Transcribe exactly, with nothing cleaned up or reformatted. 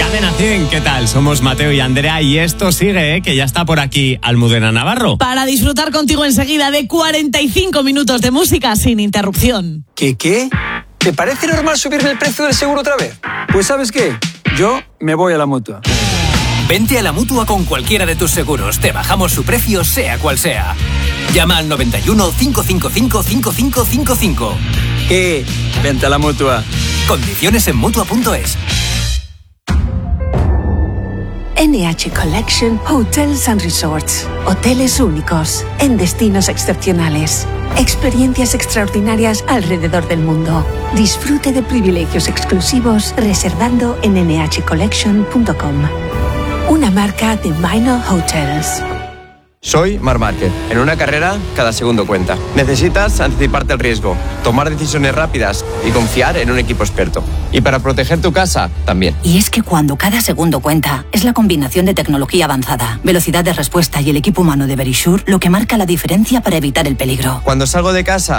Cadena cien, ¿qué tal? Somos Mateo y Andrea y esto sigue, ¿eh? Que ya está por aquí Almudena Navarro. Para disfrutar contigo enseguida de cuarenta y cinco minutos de música sin interrupción. ¿Qué qué? ¿Te parece normal subirme el precio del seguro otra vez? Pues ¿sabes qué? Yo me voy a la Mutua. Vente a la Mutua con cualquiera de tus seguros. Te bajamos su precio, sea cual sea. Llama al noventa y uno, cinco cinco cinco, cinco cinco cinco cinco. ¿Qué? Vente a la Mutua. Condiciones en Mutua punto es. N H Collection Hotels and Resorts. Hoteles únicos, en destinos excepcionales. Experiencias extraordinarias alrededor del mundo. Disfrute de privilegios exclusivos reservando en ene hache collection punto com. Una marca de Minor Hotels. Soy Marc Márquez. En una carrera, cada segundo cuenta. Necesitas anticiparte al riesgo, tomar decisiones rápidas y confiar en un equipo experto. Y para proteger tu casa, también. Y es que cuando cada segundo cuenta, es la combinación de tecnología avanzada, velocidad de respuesta y el equipo humano de Verisure lo que marca la diferencia para evitar el peligro. Cuando salgo de casa,